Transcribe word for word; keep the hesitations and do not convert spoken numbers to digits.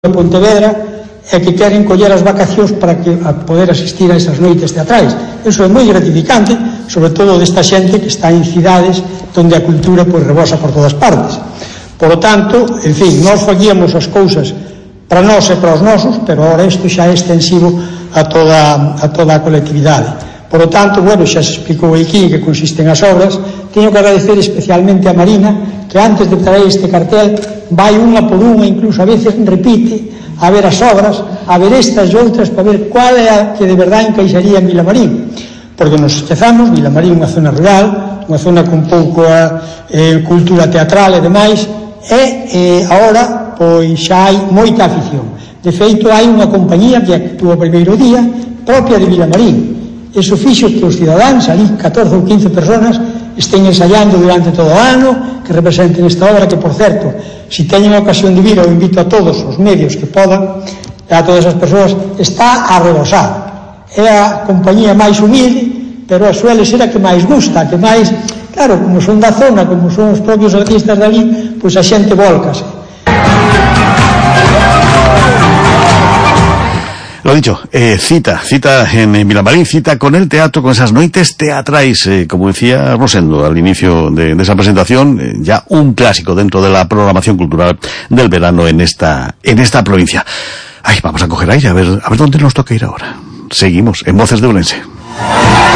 de Pontevedra e que queren coller as vacacións para que a poder asistir a esas noites teatrais. Eso é moi gratificante, sobre todo desta xente que está en cidades onde a cultura pois rebosa por todas partes. Por lo tanto, en fin, nós facíamos as cousas para nós e para os nosos, pero agora isto xa é extensivo a toda a toda a colectividade. Por lo tanto, bueno, xa se explicou aquí que consisten as obras. Teño que agradecer especialmente a Marina, que antes de traer este cartel vai unha por unha, incluso a veces repite, a ver as obras, a ver estas e outras, para ver cual é a que de verdade encaixaría en Vilamarín. Porque nos esquezamos, Vilamarín é unha zona rural, unha zona con pouca eh, cultura teatral e demais, e eh, agora pois xa hai moita afición. De feito, hai unha compañía que actúa o primeiro día propia de Vilamarín. Eso fixo que os cidadáns, ali catorce ou quince personas, estén ensaiando durante todo o ano, que representen esta obra, que, por certo, se teñen a ocasión de vir, eu invito a todos os medios que podan, a todas as persoas, está a rebosar. É a compañía máis humilde, pero a suele ser a que máis gusta, a que máis, claro, como son da zona, como son os propios artistas dali, pois a xente volcase. Lo dicho, eh, cita, cita en, en Vilamarín, cita con el teatro, con esas noites teatrais, eh, como decía Rosendo al inicio de, de esa presentación, eh, ya un clásico dentro de la programación cultural del verano en esta, en esta provincia. Ay, vamos a coger aire, a ver, a ver dónde nos toca ir ahora. Seguimos en Voces de Ourense.